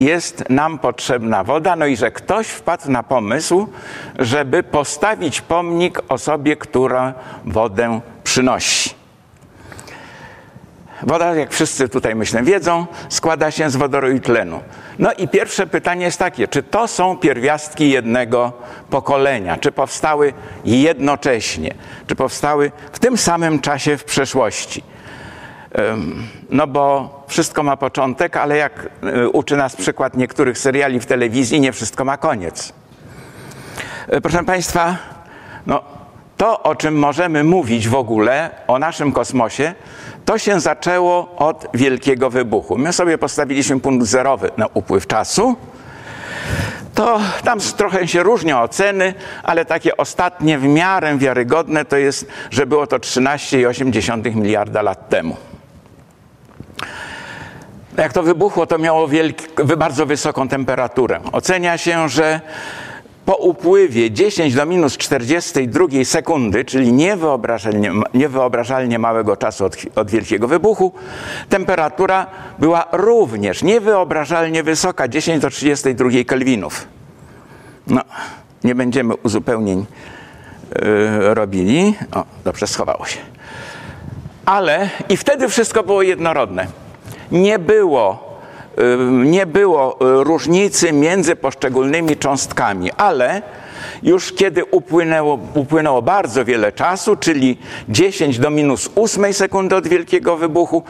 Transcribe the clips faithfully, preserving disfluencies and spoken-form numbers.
jest nam potrzebna woda, no i że ktoś wpadł na pomysł, żeby postawić pomnik osobie, która wodę przynosi. Woda, jak wszyscy tutaj myślę wiedzą, składa się z wodoru i tlenu. No i pierwsze pytanie jest takie, czy to są pierwiastki jednego pokolenia? Czy powstały jednocześnie? Czy powstały w tym samym czasie w przeszłości? No bo wszystko ma początek, ale jak uczy nas przykład niektórych seriali w telewizji, nie wszystko ma koniec. Proszę Państwa, no to, o czym możemy mówić w ogóle, o naszym kosmosie, to się zaczęło od Wielkiego Wybuchu. My sobie postawiliśmy punkt zerowy na upływ czasu. To tam trochę się różnią oceny, ale takie ostatnie w miarę wiarygodne to jest, że było to trzynaście przecinek osiem miliarda lat temu. Jak to wybuchło, to miało wielki, bardzo wysoką temperaturę. Ocenia się, że po upływie dziesięć do minus czterdziestej drugiej sekundy, czyli niewyobrażalnie, niewyobrażalnie małego czasu od, od Wielkiego Wybuchu, temperatura była również niewyobrażalnie wysoka, dziesięć do trzydziestej drugiej kelwinów. No, nie będziemy uzupełnień yy, robili. O, dobrze, schowało się. Ale i wtedy wszystko było jednorodne. Nie było Nie było różnicy między poszczególnymi cząstkami, ale już kiedy upłynęło, upłynęło bardzo wiele czasu, czyli dziesięć do minus ósmej sekundy od Wielkiego Wybuchu,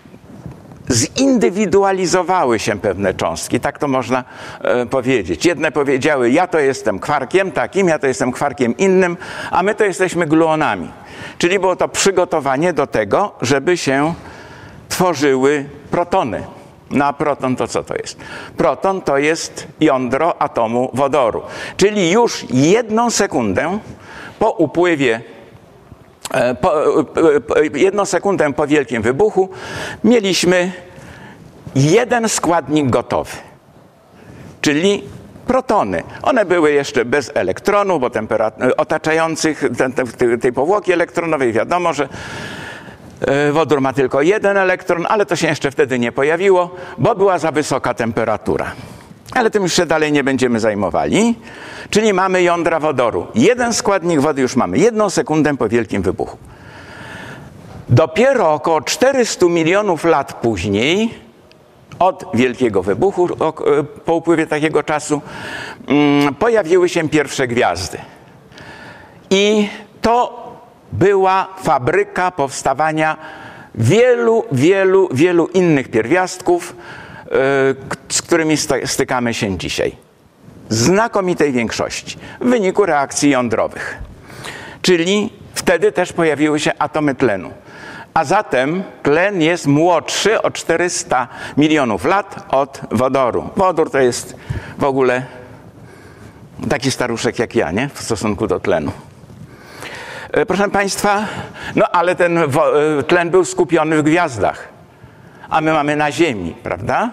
zindywidualizowały się pewne cząstki, tak to można e, powiedzieć. Jedne powiedziały, ja to jestem kwarkiem takim, ja to jestem kwarkiem innym, a my to jesteśmy gluonami. Czyli było to przygotowanie do tego, żeby się tworzyły protony. No a proton to co to jest? Proton to jest jądro atomu wodoru. Czyli już jedną sekundę po upływie, po, jedną sekundę po Wielkim Wybuchu mieliśmy jeden składnik gotowy. Czyli protony. One były jeszcze bez elektronów, bo temperat- otaczających tej, tej powłoki elektronowej wiadomo, że wodór ma tylko jeden elektron, ale to się jeszcze wtedy nie pojawiło, bo była za wysoka temperatura. Ale tym już się dalej nie będziemy zajmowali. Czyli mamy jądra wodoru. Jeden składnik wody już mamy, jedną sekundę po Wielkim Wybuchu. Dopiero około czterysta milionów lat później, od Wielkiego Wybuchu, po upływie takiego czasu, pojawiły się pierwsze gwiazdy. I to była fabryka powstawania wielu, wielu, wielu innych pierwiastków, z którymi stykamy się dzisiaj. Znakomitej większości w wyniku reakcji jądrowych. Czyli wtedy też pojawiły się atomy tlenu. A zatem tlen jest młodszy o czterysta milionów lat od wodoru. Wodór to jest w ogóle taki staruszek jak ja, nie? W stosunku do tlenu. Proszę Państwa, no ale ten tlen był skupiony w gwiazdach, a my mamy na Ziemi, prawda?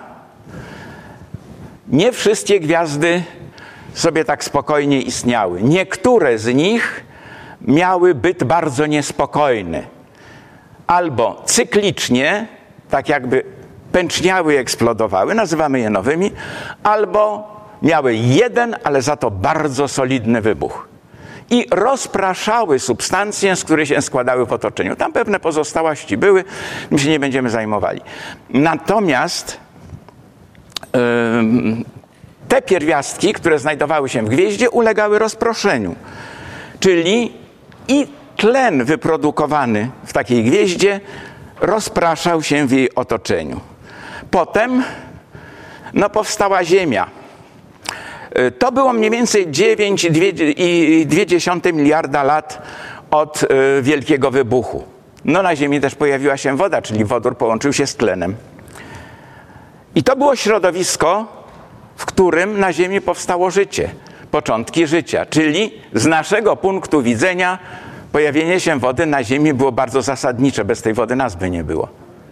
Nie wszystkie gwiazdy sobie tak spokojnie istniały. Niektóre z nich miały byt bardzo niespokojny. Albo cyklicznie, tak jakby pęczniały i eksplodowały, nazywamy je nowymi, albo miały jeden, ale za to bardzo solidny wybuch. I rozpraszały substancje, z których się składały w otoczeniu. Tam pewne pozostałości były, my się nie będziemy zajmowali. Natomiast yy, te pierwiastki, które znajdowały się w gwieździe, ulegały rozproszeniu. Czyli i tlen wyprodukowany w takiej gwieździe rozpraszał się w jej otoczeniu. Potem no, powstała Ziemia. To było mniej więcej dziewięć i dwie dziesiąte miliarda lat od Wielkiego Wybuchu. No na Ziemi też pojawiła się woda, czyli wodór połączył się z tlenem. I to było środowisko, w którym na Ziemi powstało życie, początki życia. Czyli z naszego punktu widzenia pojawienie się wody na Ziemi było bardzo zasadnicze. Bez tej wody nas by nie było.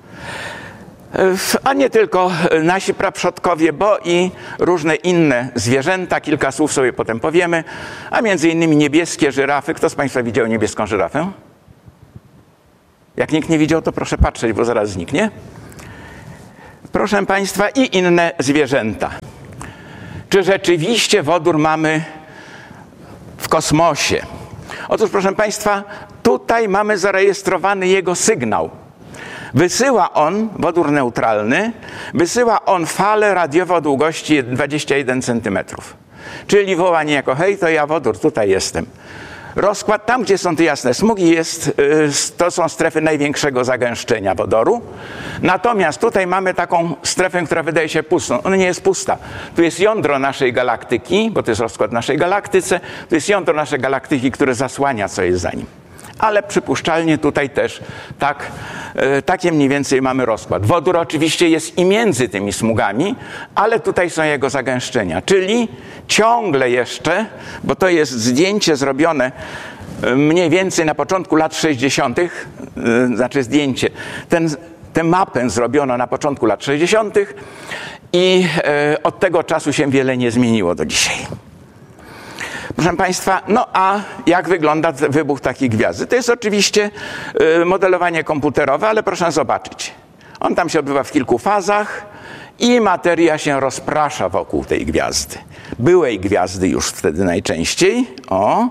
A nie tylko nasi praprzodkowie, bo i różne inne zwierzęta, kilka słów sobie potem powiemy, a między innymi niebieskie żyrafy. Kto z Państwa widział niebieską żyrafę? Jak nikt nie widział, to proszę patrzeć, bo zaraz zniknie. Proszę Państwa, i inne zwierzęta. Czy rzeczywiście wodór mamy w kosmosie? Otóż, proszę Państwa, tutaj mamy zarejestrowany jego sygnał. Wysyła on, wodór neutralny, wysyła on fale radiowe o długości dwadzieścia jeden centymetrów. Czyli woła niejako: hej, to ja wodór, tutaj jestem. Rozkład tam, gdzie są te jasne smugi, jest, to są strefy największego zagęszczenia wodoru. Natomiast tutaj mamy taką strefę, która wydaje się pustą. Ona nie jest pusta. Tu jest jądro naszej galaktyki, bo to jest rozkład naszej galaktyce. Tu jest jądro naszej galaktyki, które zasłania, co jest za nim. Ale przypuszczalnie tutaj też tak, e, takie mniej więcej mamy rozkład. Wodór oczywiście jest i między tymi smugami, ale tutaj są jego zagęszczenia. Czyli ciągle jeszcze, bo to jest zdjęcie zrobione mniej więcej na początku lat sześćdziesiątych, e, znaczy zdjęcie, ten, tę mapę zrobiono na początku lat sześćdziesiątych i e, od tego czasu się wiele nie zmieniło do dzisiaj. Proszę Państwa, no a jak wygląda wybuch takiej gwiazdy? To jest oczywiście y, modelowanie komputerowe, ale proszę zobaczyć. On tam się odbywa w kilku fazach i materia się rozprasza wokół tej gwiazdy. Byłej gwiazdy już wtedy najczęściej. O.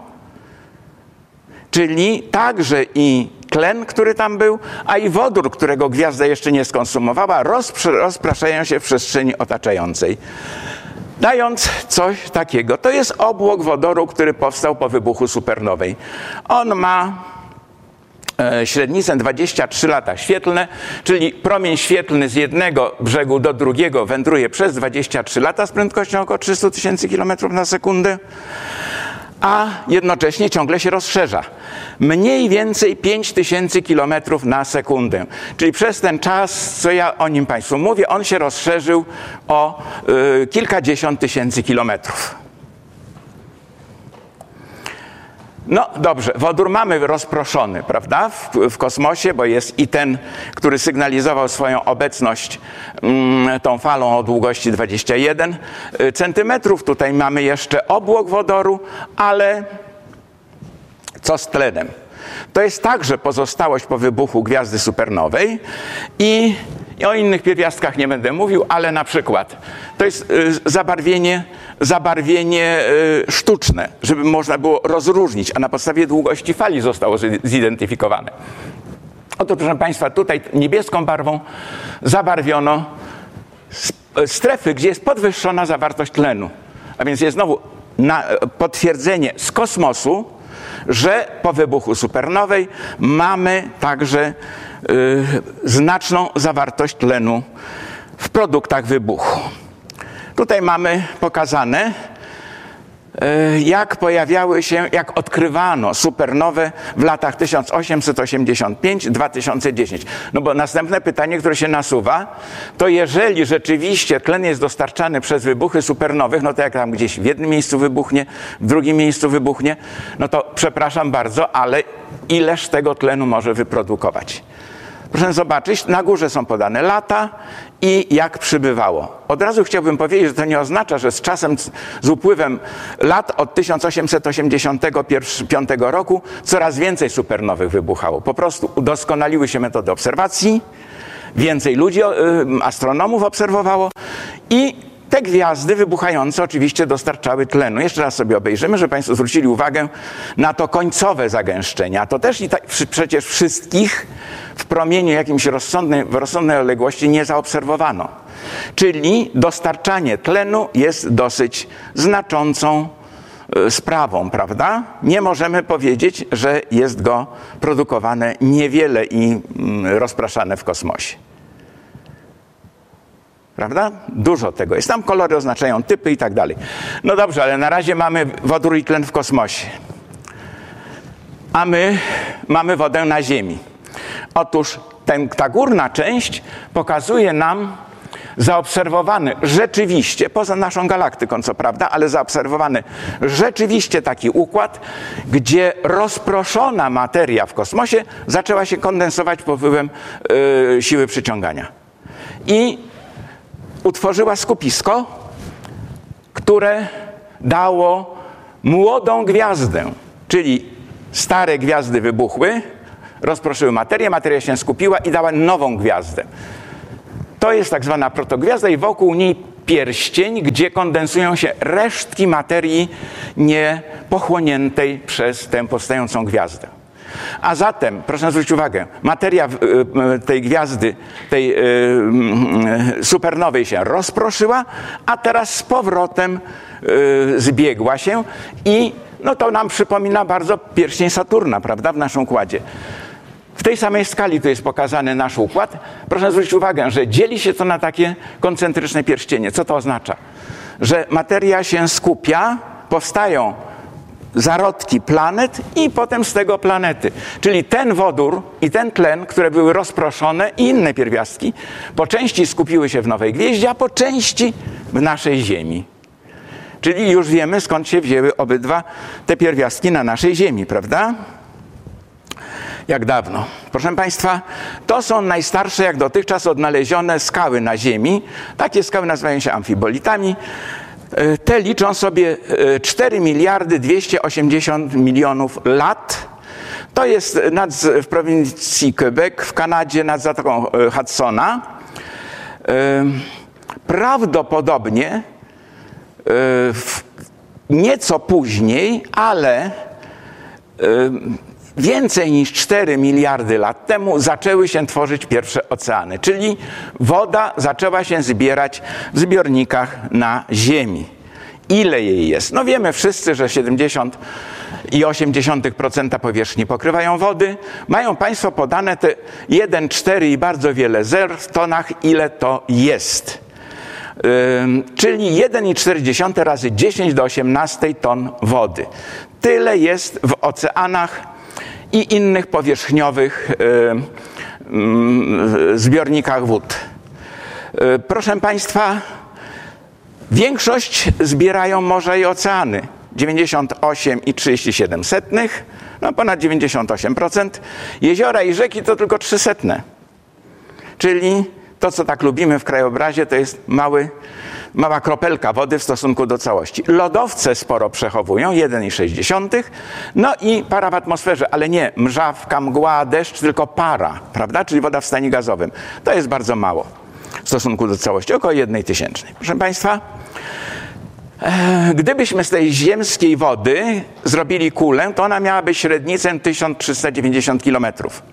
Czyli także i tlen, który tam był, a i wodór, którego gwiazda jeszcze nie skonsumowała, rozpraszają się w przestrzeni otaczającej, dając coś takiego. To jest obłok wodoru, który powstał po wybuchu supernowej. On ma e, średnicę dwadzieścia trzy lata świetlne, czyli promień świetlny z jednego brzegu do drugiego wędruje przez dwadzieścia trzy lata z prędkością około trzysta tysięcy kilometrów na sekundę, a jednocześnie ciągle się rozszerza. Mniej więcej pięć tysięcy kilometrów na sekundę. Czyli przez ten czas, co ja o nim Państwu mówię, on się rozszerzył o y, kilkadziesiąt tysięcy kilometrów. No dobrze, wodór mamy rozproszony, prawda, w, w kosmosie, bo jest i ten, który sygnalizował swoją obecność mm, tą falą o długości dwadzieścia jeden centymetrów. Tutaj mamy jeszcze obłok wodoru, ale co z tlenem? To jest także pozostałość po wybuchu gwiazdy supernowej i, i o innych pierwiastkach nie będę mówił, ale na przykład to jest y, zabarwienie, zabarwienie y, sztuczne, żeby można było rozróżnić, a na podstawie długości fali zostało zidentyfikowane. Oto, proszę Państwa, tutaj niebieską barwą zabarwiono strefy, gdzie jest podwyższona zawartość tlenu. A więc jest znowu na, potwierdzenie z kosmosu, że po wybuchu supernowej mamy także y, znaczną zawartość tlenu w produktach wybuchu. Tutaj mamy pokazane, y, jak pojawiały się, jak odkrywano supernowe w latach tysiąc osiemset osiemdziesiąt pięć do dwa tysiące dziesięć. No bo następne pytanie, które się nasuwa, to jeżeli rzeczywiście tlen jest dostarczany przez wybuchy supernowych, no to jak tam gdzieś w jednym miejscu wybuchnie, w drugim miejscu wybuchnie, no to przepraszam bardzo, ale ileż tego tlenu może wyprodukować? Proszę zobaczyć, na górze są podane lata i jak przybywało. Od razu chciałbym powiedzieć, że to nie oznacza, że z czasem, z upływem lat od tysiąc osiemset osiemdziesiątego piątego roku coraz więcej supernowych wybuchało. Po prostu udoskonaliły się metody obserwacji, więcej ludzi, astronomów obserwowało i te gwiazdy wybuchające oczywiście dostarczały tlenu. Jeszcze raz sobie obejrzymy, żeby Państwo zwrócili uwagę na to końcowe zagęszczenie. A to też i tak, przecież wszystkich w promieniu jakimś rozsądnej, w rozsądnej odległości nie zaobserwowano. Czyli dostarczanie tlenu jest dosyć znaczącą sprawą, prawda? Nie możemy powiedzieć, że jest go produkowane niewiele i rozpraszane w kosmosie. Prawda? Dużo tego jest. Tam kolory oznaczają typy i tak dalej. No dobrze, ale na razie mamy wodór i tlen w kosmosie. A my mamy wodę na Ziemi. Otóż ten, ta górna część pokazuje nam zaobserwowany rzeczywiście, poza naszą galaktyką co prawda, ale zaobserwowany rzeczywiście taki układ, gdzie rozproszona materia w kosmosie zaczęła się kondensować pod wpływem yy, siły przyciągania. I utworzyła skupisko, które dało młodą gwiazdę, czyli stare gwiazdy wybuchły, rozproszyły materię, materia się skupiła i dała nową gwiazdę. To jest tak zwana protogwiazda i wokół niej pierścień, gdzie kondensują się resztki materii niepochłoniętej przez tę powstającą gwiazdę. A zatem, proszę zwrócić uwagę, materia tej gwiazdy, tej supernowej się rozproszyła, a teraz z powrotem zbiegła się i no to nam przypomina bardzo pierścień Saturna, prawda, w naszym układzie. W tej samej skali tu jest pokazany nasz układ. Proszę zwrócić uwagę, że dzieli się to na takie koncentryczne pierścienie. Co to oznacza? Że materia się skupia, powstają zarodki planet i potem z tego planety. Czyli ten wodór i ten tlen, które były rozproszone i inne pierwiastki, po części skupiły się w nowej gwieździe, a po części w naszej Ziemi. Czyli już wiemy, skąd się wzięły obydwa te pierwiastki na naszej Ziemi, prawda? Jak dawno. Proszę Państwa, to są najstarsze jak dotychczas odnalezione skały na Ziemi. Takie skały nazywają się amfibolitami. Te liczą sobie cztery miliardy dwieście osiemdziesiąt milionów lat. To jest nad, w prowincji Quebec w Kanadzie nad Zatoką Hudsona. Prawdopodobnie nieco później, ale więcej niż cztery miliardy lat temu zaczęły się tworzyć pierwsze oceany, czyli woda zaczęła się zbierać w zbiornikach na Ziemi. Ile jej jest? No wiemy wszyscy, że siedemdziesiąt i osiem dziesiątych procent powierzchni pokrywają wody. Mają Państwo podane te jeden, cztery i bardzo wiele zer w tonach, ile to jest. Yy, czyli jeden i cztery dziesiąte razy dziesięć do osiemnastej ton wody. Tyle jest w oceanach i innych powierzchniowych yy, yy, zbiornikach wód. Yy, proszę Państwa, większość zbierają morza i oceany. dziewięćdziesiąt osiem i trzydzieści siedem setnych, no ponad dziewięćdziesiąt osiem procent. Jeziora i rzeki to tylko trzy setne. Czyli to, co tak lubimy w krajobrazie, to jest mały, mała kropelka wody w stosunku do całości. Lodowce sporo przechowują, jeden i sześć dziesiątych. No i para w atmosferze, ale nie mrzawka, mgła, deszcz, tylko para, prawda? Czyli woda w stanie gazowym. To jest bardzo mało w stosunku do całości, około jednej tysięcznej. Proszę Państwa, gdybyśmy z tej ziemskiej wody zrobili kulę, to ona miałaby średnicę tysiąc trzysta dziewięćdziesiąt kilometrów.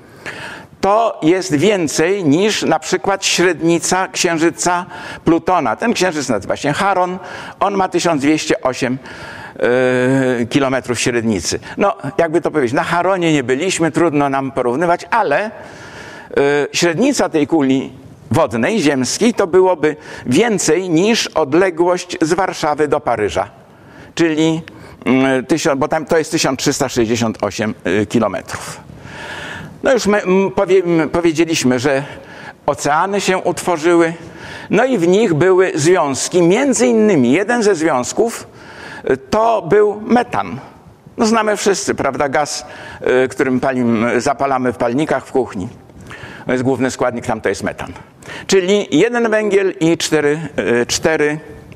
To jest więcej niż na przykład średnica księżyca Plutona. Ten księżyc nazywa się Charon, on ma tysiąc dwieście osiem yy, kilometrów średnicy. No, jakby to powiedzieć, na Charonie nie byliśmy, trudno nam porównywać, ale yy, średnica tej kuli wodnej, ziemskiej, to byłoby więcej niż odległość z Warszawy do Paryża. Czyli, yy, bo tam to jest tysiąc trzysta sześćdziesiąt osiem kilometrów. No już my powiedzieliśmy, że oceany się utworzyły, no i w nich były związki. Między innymi jeden ze związków to był metan. No znamy wszyscy, prawda, gaz, którym palimy, zapalamy w palnikach w kuchni. To jest główny składnik, tam to jest metan. Czyli jeden węgiel i cztery, cztery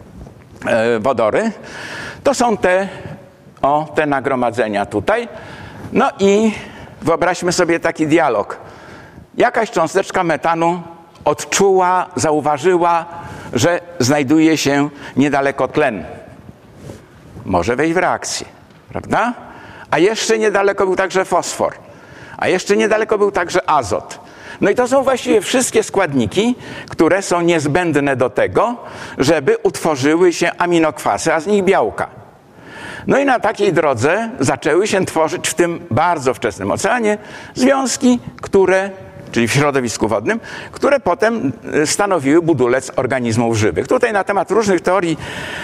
wodory. To są te, o, te nagromadzenia tutaj. No i wyobraźmy sobie taki dialog. Jakaś cząsteczka metanu odczuła, zauważyła, że znajduje się niedaleko tlen. Może wejść w reakcję, prawda? A jeszcze niedaleko był także fosfor. A jeszcze niedaleko był także azot. No i to są właściwie wszystkie składniki, które są niezbędne do tego, żeby utworzyły się aminokwasy, a z nich białka. No i na takiej drodze zaczęły się tworzyć w tym bardzo wczesnym oceanie związki, które, czyli w środowisku wodnym, które potem stanowiły budulec organizmów żywych. Tutaj na temat różnych teorii,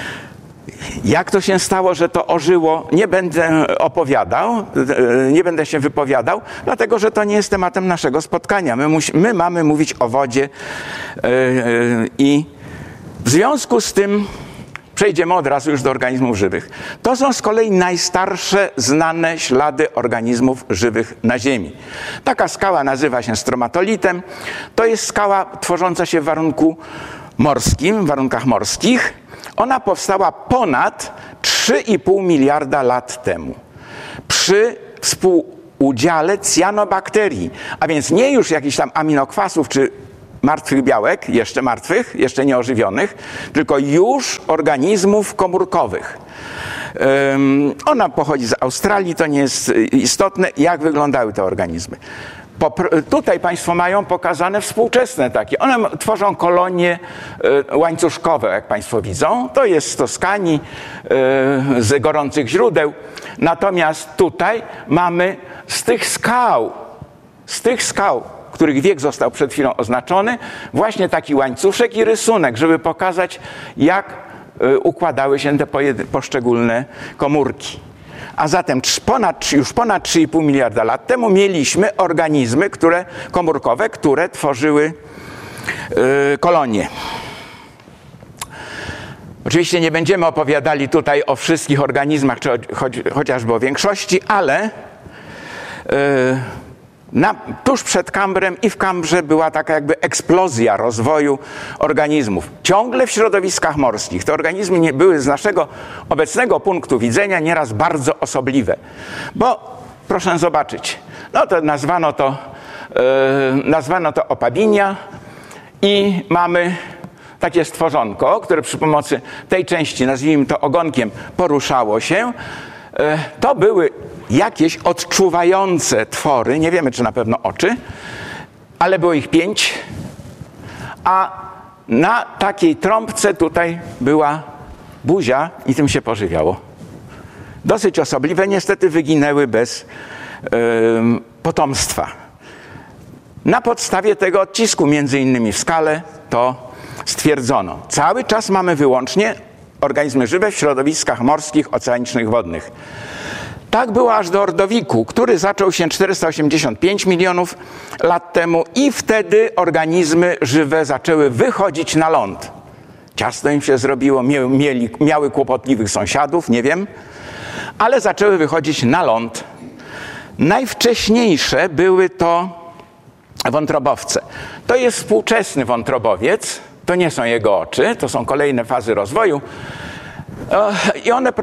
jak to się stało, że to ożyło, nie będę opowiadał, nie będę się wypowiadał, dlatego że to nie jest tematem naszego spotkania. My, musi, my mamy mówić o wodzie yy, yy, i w związku z tym przejdziemy od razu już do organizmów żywych. To są z kolei najstarsze znane ślady organizmów żywych na Ziemi. Taka skała nazywa się stromatolitem. To jest skała tworząca się w warunku morskim, w warunkach morskich. Ona powstała ponad trzy i pół miliarda lat temu. Przy współudziale cjanobakterii, a więc nie już jakichś tam aminokwasów czy martwych białek, jeszcze martwych, jeszcze nieożywionych, tylko już organizmów komórkowych. Ona pochodzi z Australii, to nie jest istotne, jak wyglądały te organizmy. Tutaj Państwo mają pokazane współczesne takie. One tworzą kolonie łańcuszkowe, jak Państwo widzą. To jest z Toskanii, z gorących źródeł. Natomiast tutaj mamy z tych skał, z tych skał, których wiek został przed chwilą oznaczony, właśnie taki łańcuszek i rysunek, żeby pokazać, jak układały się te poszczególne komórki. A zatem ponad, już ponad trzy i pół miliarda lat temu mieliśmy organizmy które, komórkowe, które tworzyły yy, kolonie. Oczywiście nie będziemy opowiadali tutaj o wszystkich organizmach, czy choć, chociażby o większości, ale yy, na, tuż przed Kambrem i w Kambrze była taka jakby eksplozja rozwoju organizmów. Ciągle w środowiskach morskich. Te organizmy nie były z naszego obecnego punktu widzenia nieraz bardzo osobliwe. Bo proszę zobaczyć, no to nazwano to, yy, nazwano to opabinia i mamy takie stworzonko, które przy pomocy tej części, nazwijmy to ogonkiem, poruszało się. To były jakieś odczuwające twory, nie wiemy czy na pewno oczy, ale było ich pięć, a na takiej trąbce tutaj była buzia i tym się pożywiało. Dosyć osobliwe, niestety wyginęły bez yy, potomstwa. Na podstawie tego odcisku, między innymi w skale, to stwierdzono. Cały czas mamy wyłącznie organizmy żywe w środowiskach morskich, oceanicznych, wodnych. Tak było aż do Ordowiku, który zaczął się czterysta osiemdziesiąt pięć milionów lat temu i wtedy organizmy żywe zaczęły wychodzić na ląd. Ciasno im się zrobiło, mieli, miały kłopotliwych sąsiadów, nie wiem, ale zaczęły wychodzić na ląd. Najwcześniejsze były to wątrobowce. To jest współczesny wątrobowiec, to nie są jego oczy, to są kolejne fazy rozwoju. I one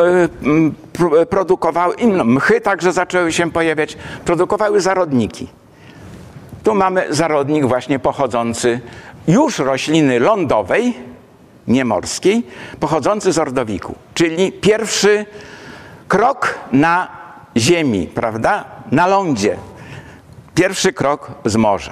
produkowały, mchy także zaczęły się pojawiać, produkowały zarodniki. Tu mamy zarodnik właśnie pochodzący już rośliny lądowej, nie morskiej, pochodzący z Ordowiku, czyli pierwszy krok na ziemi, prawda? Na lądzie. Pierwszy krok z morza.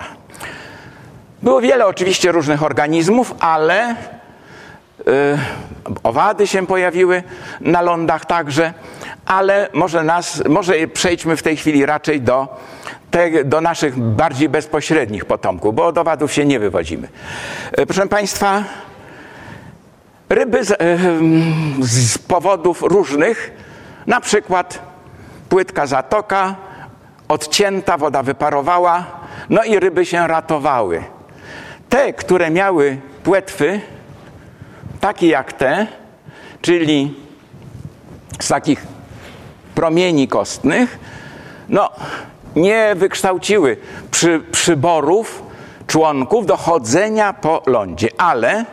Było wiele oczywiście różnych organizmów, ale yy, owady się pojawiły na lądach także, ale może, nas, może przejdźmy w tej chwili raczej do, te, do naszych bardziej bezpośrednich potomków, bo od owadów się nie wywodzimy. Yy, proszę Państwa, ryby z, yy, z powodów różnych, na przykład płytka zatoka, odcięta, woda wyparowała, no i ryby się ratowały. Te, które miały płetwy, takie jak te, czyli z takich promieni kostnych, no nie wykształciły przy, przyborów, członków do chodzenia po lądzie, ale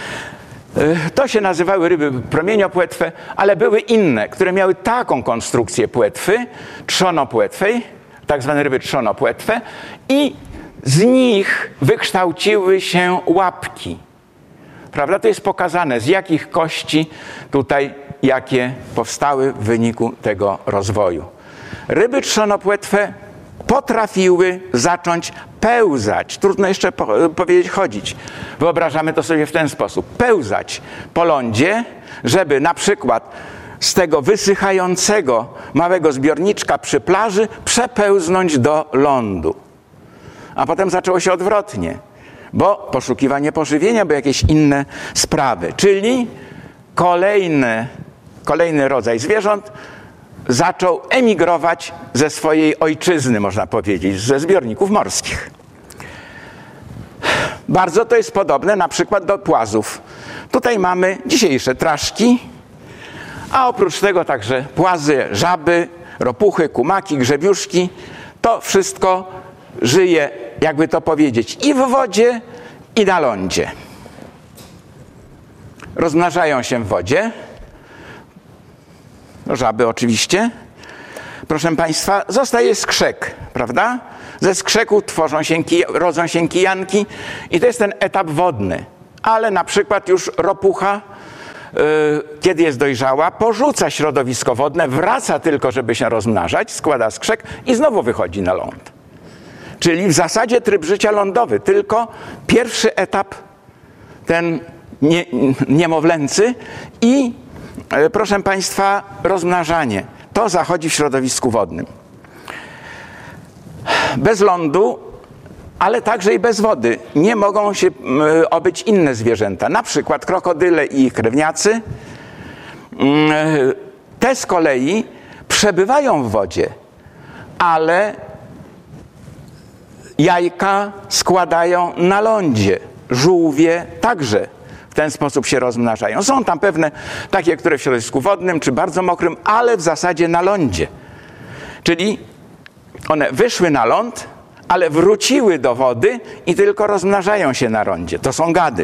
y, to się nazywały ryby promieniopłetwe, ale były inne, które miały taką konstrukcję płetwy, trzonopłetwej, tak zwane ryby trzonopłetwe i z nich wykształciły się łapki. Prawda? To jest pokazane, z jakich kości tutaj, jakie powstały w wyniku tego rozwoju. Ryby trzonopłetwe potrafiły zacząć pełzać. Trudno jeszcze po, powiedzieć chodzić. Wyobrażamy to sobie w ten sposób. Pełzać po lądzie, żeby na przykład z tego wysychającego małego zbiorniczka przy plaży przepełznąć do lądu. A potem zaczęło się odwrotnie, bo poszukiwanie pożywienia, bo jakieś inne sprawy. Czyli kolejny, kolejny rodzaj zwierząt zaczął emigrować ze swojej ojczyzny, można powiedzieć, ze zbiorników morskich. Bardzo to jest podobne na przykład do płazów. Tutaj mamy dzisiejsze traszki, a oprócz tego także płazy, żaby, ropuchy, kumaki, grzebiuszki. To wszystko żyje, jakby to powiedzieć, i w wodzie, i na lądzie. Rozmnażają się w wodzie. Żaby oczywiście. Proszę Państwa, zostaje skrzek, prawda? Ze skrzeku tworzą się, rodzą się kijanki i to jest ten etap wodny. Ale na przykład już ropucha, yy, kiedy jest dojrzała, porzuca środowisko wodne, wraca tylko, żeby się rozmnażać, składa skrzek i znowu wychodzi na ląd. Czyli w zasadzie tryb życia lądowy, tylko pierwszy etap, ten nie, niemowlęcy i, yy, proszę Państwa, rozmnażanie. To zachodzi w środowisku wodnym. Bez lądu, ale także i bez wody nie mogą się obyć inne zwierzęta, na przykład krokodyle i ich krewniacy. Te z kolei przebywają w wodzie, ale jajka składają na lądzie. Żółwie także w ten sposób się rozmnażają. Są tam pewne takie, które w środowisku wodnym czy bardzo mokrym, ale w zasadzie na lądzie. Czyli one wyszły na ląd, ale wróciły do wody i tylko rozmnażają się na lądzie. To są gady.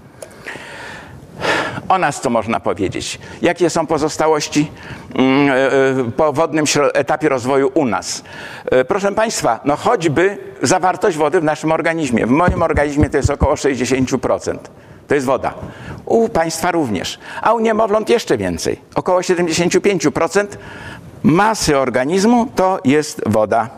O nas co można powiedzieć? Jakie są pozostałości po wodnym etapie rozwoju u nas? Proszę Państwa, no choćby zawartość wody w naszym organizmie. W moim organizmie to jest około sześćdziesiąt procent. To jest woda. U Państwa również. A u niemowląt jeszcze więcej. Około siedemdziesiąt pięć procent masy organizmu to jest woda.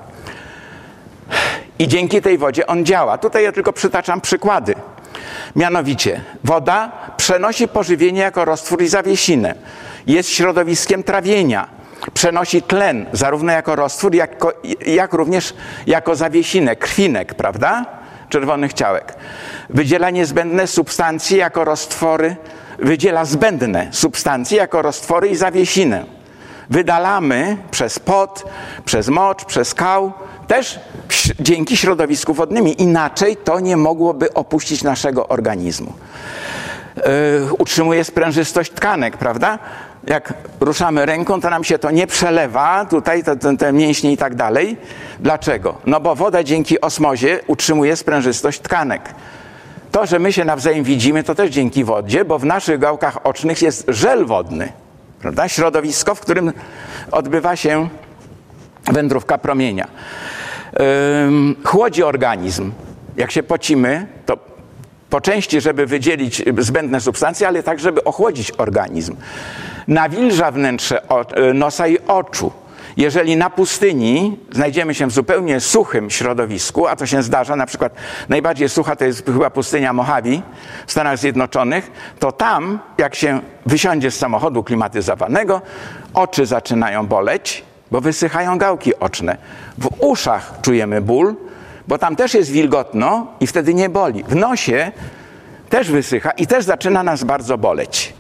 I dzięki tej wodzie on działa. Tutaj ja tylko przytaczam przykłady. Mianowicie woda przenosi pożywienie jako roztwór i zawiesinę. Jest środowiskiem trawienia. Przenosi tlen zarówno jako roztwór, jak, jak również jako zawiesinę, krwinek, prawda? Czerwonych ciałek. Wydziela niezbędne substancje jako roztwory, wydziela zbędne substancje jako roztwory i zawiesinę. Wydalamy przez pot, przez mocz, przez kał, też dzięki środowisku wodnymi. Inaczej to nie mogłoby opuścić naszego organizmu. Yy, utrzymuje sprężystość tkanek, prawda? Jak ruszamy ręką, to nam się to nie przelewa, tutaj te, te, te mięśnie i tak dalej. Dlaczego? No bo woda dzięki osmozie utrzymuje sprężystość tkanek. To, że my się nawzajem widzimy, to też dzięki wodzie, bo w naszych gałkach ocznych jest żel wodny, prawda? Środowisko, w którym odbywa się wędrówka promienia. Yy, chłodzi organizm. Jak się pocimy, to po części, żeby wydzielić zbędne substancje, ale tak, żeby ochłodzić organizm. Nawilża wnętrze nosa i oczu. Jeżeli na pustyni znajdziemy się w zupełnie suchym środowisku, a to się zdarza, na przykład najbardziej sucha to jest chyba pustynia Mojave w Stanach Zjednoczonych, to tam, jak się wysiądzie z samochodu klimatyzowanego, oczy zaczynają boleć, bo wysychają gałki oczne. W uszach czujemy ból, bo tam też jest wilgotno i wtedy nie boli. W nosie też wysycha i też zaczyna nas bardzo boleć.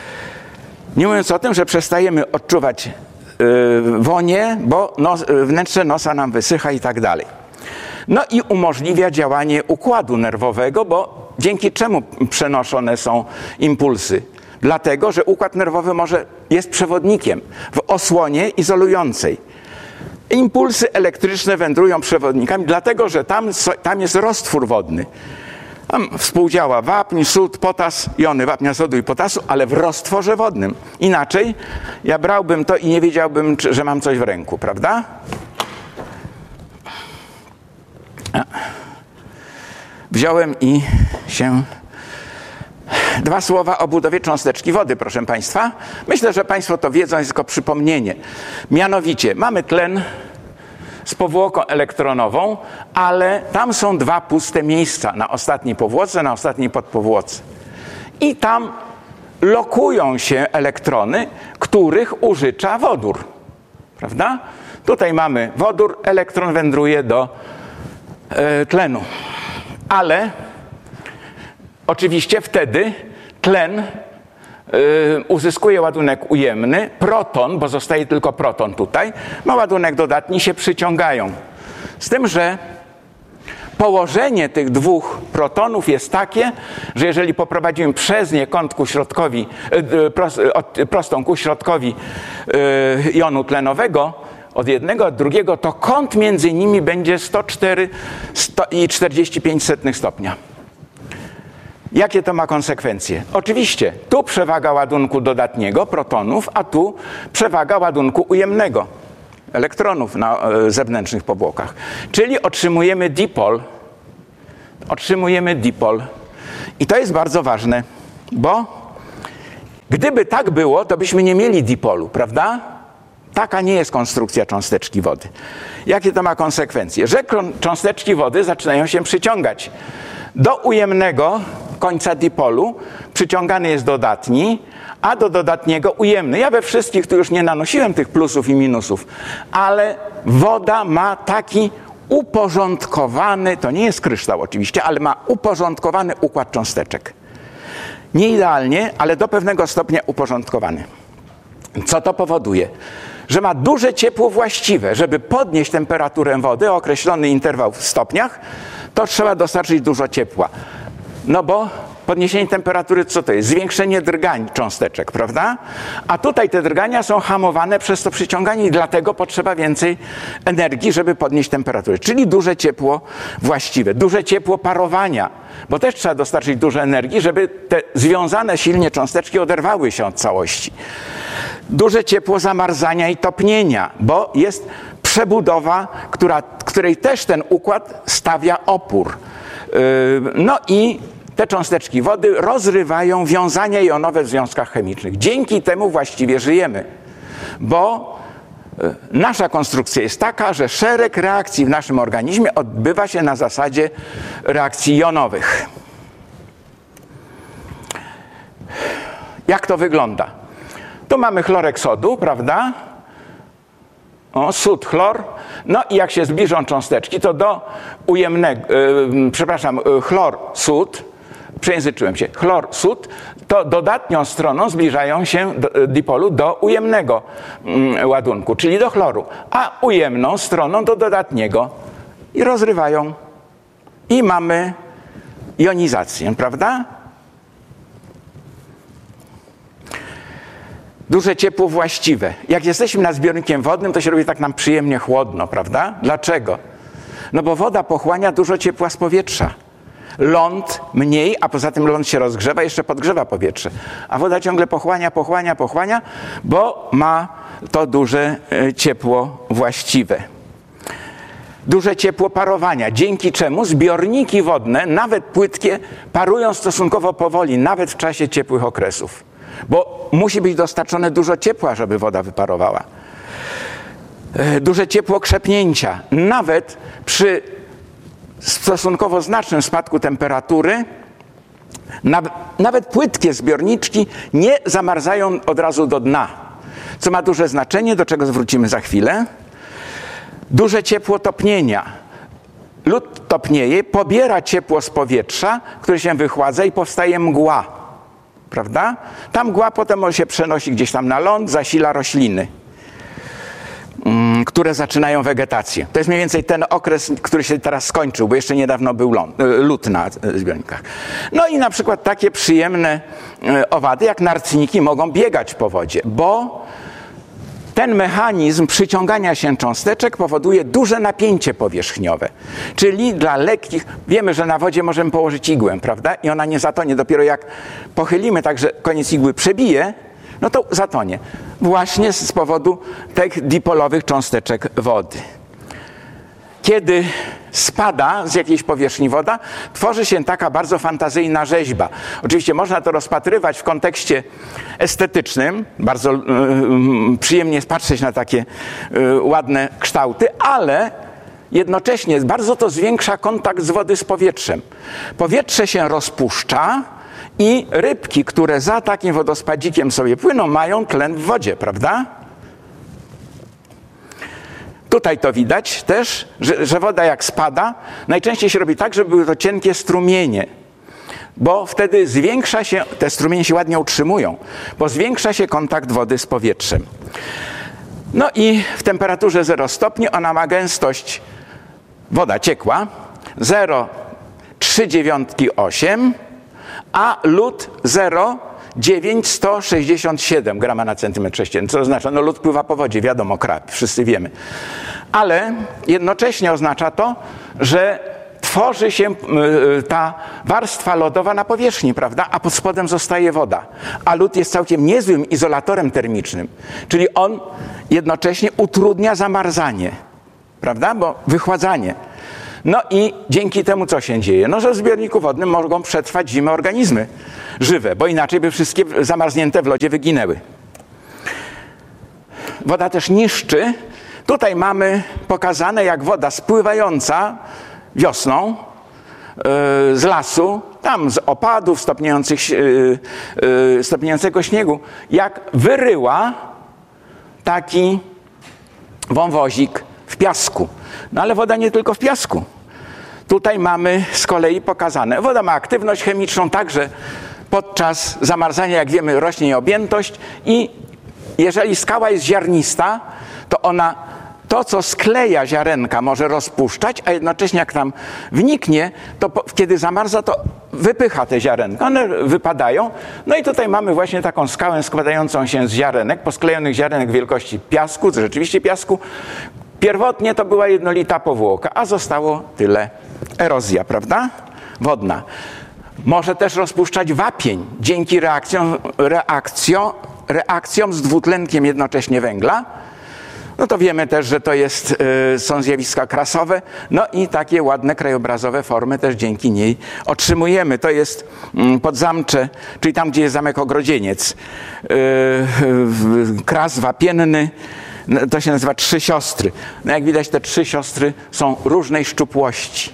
Nie mówiąc o tym, że przestajemy odczuwać yy, wonię, bo nos, wnętrze nosa nam wysycha i tak dalej. No i umożliwia działanie układu nerwowego, bo dzięki czemu przenoszone są impulsy? Dlatego, że układ nerwowy może jest przewodnikiem w osłonie izolującej. Impulsy elektryczne wędrują przewodnikami, dlatego, że tam, tam jest roztwór wodny. Tam współdziała wapń, sód, potas, jony wapnia, sodu i potasu, ale w roztworze wodnym. Inaczej ja brałbym to i nie wiedziałbym, że mam coś w ręku, prawda? Wziąłem i się... Dwa słowa o budowie cząsteczki wody, proszę Państwa. Myślę, że Państwo to wiedzą, jest tylko przypomnienie. Mianowicie mamy tlen z powłoką elektronową, ale tam są dwa puste miejsca na ostatniej powłoce, na ostatniej podpowłoce. I tam lokują się elektrony, których użycza wodór. Prawda? Tutaj mamy wodór, elektron wędruje do e, tlenu. Ale oczywiście wtedy tlen y, uzyskuje ładunek ujemny, proton, bo zostaje tylko proton tutaj, ma ładunek dodatni, się przyciągają. Z tym, że położenie tych dwóch protonów jest takie, że jeżeli poprowadzimy przez nie kąt ku środkowi, y, prost, od, prostą ku środkowi y, jonu tlenowego, od jednego, od drugiego, to kąt między nimi będzie sto cztery i czterdzieści pięć stopnia. Jakie to ma konsekwencje? Oczywiście, tu przewaga ładunku dodatniego, protonów, a tu przewaga ładunku ujemnego. elektronów na zewnętrznych powłokach. Czyli otrzymujemy dipol. Otrzymujemy dipol. I to jest bardzo ważne, bo gdyby tak było, to byśmy nie mieli dipolu, prawda? Taka nie jest konstrukcja cząsteczki wody. Jakie to ma konsekwencje? Że cząsteczki wody zaczynają się przyciągać. Do ujemnego końca dipolu przyciągany jest dodatni, a do dodatniego ujemny. Ja we wszystkich tu już nie nanosiłem tych plusów i minusów, ale woda ma taki uporządkowany, to nie jest kryształ oczywiście, ale ma uporządkowany układ cząsteczek. Nie idealnie, ale do pewnego stopnia uporządkowany. Co to powoduje? Że ma duże ciepło właściwe. Żeby podnieść temperaturę wody o określony interwał w stopniach, to trzeba dostarczyć dużo ciepła. No bo podniesienie temperatury co to jest? Zwiększenie drgań cząsteczek, prawda? A tutaj te drgania są hamowane przez to przyciąganie i dlatego potrzeba więcej energii, żeby podnieść temperaturę. Czyli duże ciepło właściwe, duże ciepło parowania, bo też trzeba dostarczyć dużo energii, żeby te związane silnie cząsteczki oderwały się od całości. Duże ciepło zamarzania i topnienia, bo jest przebudowa, która, której też ten układ stawia opór. No i te cząsteczki wody rozrywają wiązania jonowe w związkach chemicznych. Dzięki temu właściwie żyjemy, bo nasza konstrukcja jest taka, że szereg reakcji w naszym organizmie odbywa się na zasadzie reakcji jonowych. Jak to wygląda? Tu mamy chlorek sodu, prawda? O, sód, chlor. No i jak się zbliżą cząsteczki, to do ujemnego, yy, przepraszam, yy, chlor, sód, przejęzyczyłem się, chlor, sód, to dodatnią stroną zbliżają się do dipolu do ujemnego yy, ładunku, czyli do chloru, a ujemną stroną do dodatniego i rozrywają. I mamy jonizację, prawda? Duże ciepło właściwe. Jak jesteśmy nad zbiornikiem wodnym, to się robi tak nam przyjemnie chłodno, prawda? Dlaczego? No bo woda pochłania dużo ciepła z powietrza. Ląd mniej, a poza tym ląd się rozgrzewa, jeszcze podgrzewa powietrze. A woda ciągle pochłania, pochłania, pochłania, bo ma to duże ciepło właściwe. Duże ciepło parowania, dzięki czemu zbiorniki wodne, nawet płytkie, parują stosunkowo powoli, nawet w czasie ciepłych okresów. Bo musi być dostarczone dużo ciepła, żeby woda wyparowała. Duże ciepło krzepnięcia. Nawet przy stosunkowo znacznym spadku temperatury nawet płytkie zbiorniczki nie zamarzają od razu do dna, co ma duże znaczenie, do czego zwrócimy za chwilę. Duże ciepło topnienia. Lód topnieje, pobiera ciepło z powietrza, które się wychładza i powstaje mgła. Prawda? Ta mgła potem się przenosi gdzieś tam na ląd, zasila rośliny, które zaczynają wegetację. To jest mniej więcej ten okres, który się teraz skończył, bo jeszcze niedawno był ląd, lód na zbiornikach. No i na przykład takie przyjemne owady jak narcniki mogą biegać po wodzie, bo ten mechanizm przyciągania się cząsteczek powoduje duże napięcie powierzchniowe. Czyli dla lekkich, wiemy, że na wodzie możemy położyć igłę, prawda? I ona nie zatonie. Dopiero jak pochylimy tak, że koniec igły przebije, no to zatonie. Właśnie z powodu tych dipolowych cząsteczek wody. Kiedy spada z jakiejś powierzchni woda, tworzy się taka bardzo fantazyjna rzeźba. Oczywiście można to rozpatrywać w kontekście estetycznym, bardzo y, y, przyjemnie jest patrzeć na takie y, ładne kształty, ale jednocześnie bardzo to zwiększa kontakt z wody z powietrzem. Powietrze się rozpuszcza i rybki, które za takim wodospadzikiem sobie płyną, mają tlen w wodzie, prawda? Tutaj to widać też, że, że woda jak spada, najczęściej się robi tak, żeby były to cienkie strumienie, bo wtedy zwiększa się, te strumienie się ładnie utrzymują, bo zwiększa się kontakt wody z powietrzem. No i w temperaturze zero stopni ona ma gęstość, woda ciekła, zero przecinek trzy dziewiątki osiem, a lód zero przecinek dziewięć sto sześćdziesiąt siedem grama na centymetr sześcienny. Co oznacza? No lód pływa po wodzie, wiadomo, krapi, wszyscy wiemy. Ale jednocześnie oznacza to, że tworzy się ta warstwa lodowa na powierzchni, prawda? A pod spodem zostaje woda. A lód jest całkiem niezłym izolatorem termicznym, czyli on jednocześnie utrudnia zamarzanie, prawda? Bo wychładzanie. No i dzięki temu co się dzieje? No, że w zbiorniku wodnym mogą przetrwać zimę organizmy żywe, bo inaczej by wszystkie zamarznięte w lodzie wyginęły. Woda też niszczy. Tutaj mamy pokazane, jak woda spływająca wiosną yy, z lasu, tam z opadów, stopniających, yy, yy, stopniającego śniegu, jak wyryła taki wąwozik w piasku. No ale woda nie tylko w piasku. Tutaj mamy z kolei pokazane, woda ma aktywność chemiczną, także podczas zamarzania, jak wiemy, rośnie jej objętość i jeżeli skała jest ziarnista, to ona to, co skleja ziarenka, może rozpuszczać, a jednocześnie jak tam wniknie, to po, kiedy zamarza, to wypycha te ziarenka. One wypadają. No i tutaj mamy właśnie taką skałę składającą się z ziarenek, posklejonych ziarenek wielkości piasku, rzeczywiście piasku. Pierwotnie to była jednolita powłoka, a zostało tyle erozja, prawda? Wodna. Może też rozpuszczać wapień dzięki reakcjom, reakcjom, reakcjom z dwutlenkiem jednocześnie węgla. No to wiemy też, że to jest, y, są zjawiska krasowe, no i takie ładne krajobrazowe formy też dzięki niej otrzymujemy. To jest y, Podzamcze, czyli tam, gdzie jest zamek Ogrodzieniec. Y, y, kras wapienny, to się nazywa Trzy Siostry. No jak widać, te trzy siostry są różnej szczupłości.